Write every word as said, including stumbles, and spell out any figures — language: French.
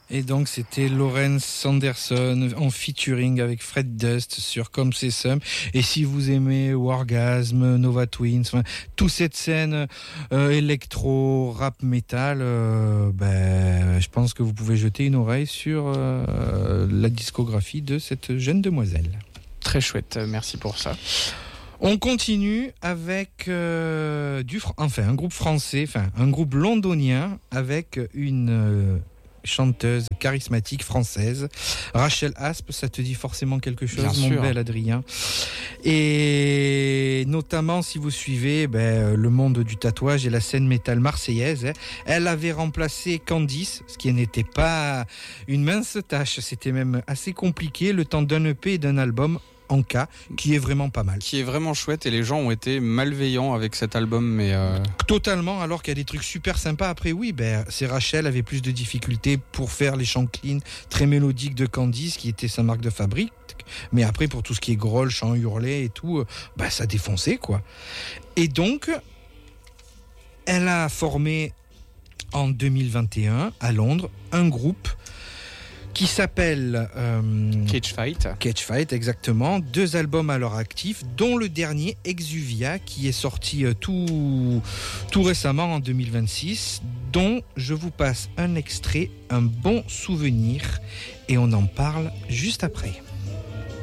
Et donc c'était Lawrence Sanderson en featuring avec Fred Dust sur Come Say Some. Et si vous aimez Wargasm, Nova Twins, enfin, toute cette scène euh, électro, rap, metal, euh, ben, je pense que vous pouvez jeter une oreille sur euh, la discographie de cette jeune demoiselle. Très chouette, merci pour ça. On continue avec euh, du, enfin un groupe français, enfin un groupe londonien avec une euh, chanteuse charismatique française, Rachel Aspe. Ça te dit forcément quelque chose, Bien mon sûr. bel Adrien. Et notamment si vous suivez ben, le monde du tatouage et la scène métal marseillaise, hein, elle avait remplacé Candice, ce qui n'était pas une mince tâche. C'était même assez compliqué, le temps d'un E P et d'un album en cas, qui est vraiment pas mal. Qui est vraiment chouette et les gens ont été malveillants avec cet album, mais euh... totalement, alors qu'il y a des trucs super sympas. Après, oui, ben, c'est Rachel avait plus de difficultés pour faire les chants clean, très mélodiques de Candice, qui était sa marque de fabrique. Mais après, pour tout ce qui est growl, chant hurlé et tout, ben, ça défonçait, quoi. Et donc, elle a formé en deux mille vingt et un à Londres un groupe qui s'appelle euh, Cage Fight. Cage Fight, exactement. Deux albums à leur actif, dont le dernier, Exuvia, qui est sorti euh, tout, tout récemment en deux mille vingt-six, dont je vous passe un extrait, un bon souvenir, et on en parle juste après.